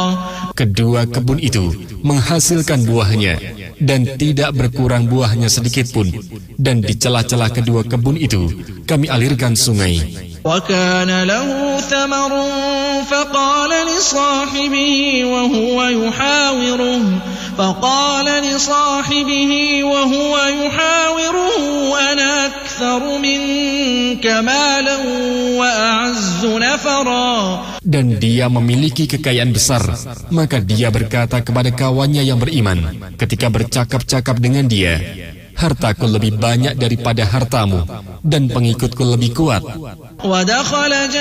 Kedua kebun itu menghasilkan buahnya, dan tidak berkurang buahnya sedikit pun. Dan di celah-celah kedua kebun itu kami alirkan sungai. وَكَانَ لَهُ ثَمَرٌ فَقَالَ لِصَاحِبِهِ وَهُوَ أَنَا أَكْثَرُ مِنكَ مَالًا وَأَعَزُّ نَفَرًا. Dan dia memiliki kekayaan besar, maka dia berkata kepada kawannya yang beriman ketika bercakap-cakap dengan dia, hartaku lebih banyak daripada hartamu, dan pengikutku lebih kuat.